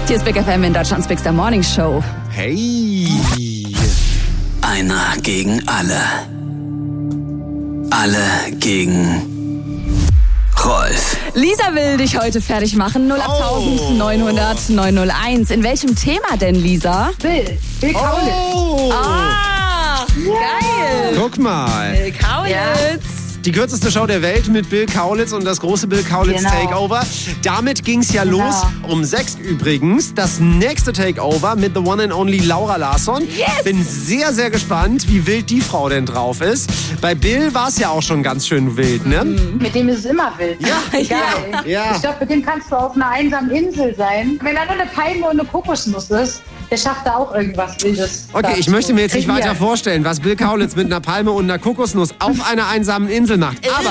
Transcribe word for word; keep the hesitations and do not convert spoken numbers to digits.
Hier ist Big F M in Deutschlands Big Star Morning Show. Hey. Einer gegen alle. Alle gegen Rolf. Lisa will dich heute fertig machen. null acht neunhundert neunhunderteins. In welchem Thema denn, Lisa? Bill. Bill Kaulitz. Oh. Ah, geil. Guck mal. Bill Kaulitz. Die kürzeste Show der Welt mit Bill Kaulitz und das große Bill Kaulitz Genau. Takeover. Damit ging's ja Genau. los. Um sechs übrigens. Das nächste Takeover mit the one and only Laura Larsson. Yes. Bin sehr, sehr gespannt, wie wild die Frau denn drauf ist. Bei Bill war es ja auch schon ganz schön wild, ne? Mit dem ist es immer wild. Ja, Egal. ja. Ich glaube, mit dem kannst du auf einer einsamen Insel sein. Wenn da nur eine Palme und eine Kokosnuss ist, der schafft da auch irgendwas Wildes. Okay, ich möchte mir jetzt nicht weiter vorstellen, was Bill Kaulitz mit einer Palme und einer Kokosnuss auf einer einsamen Insel macht. Aber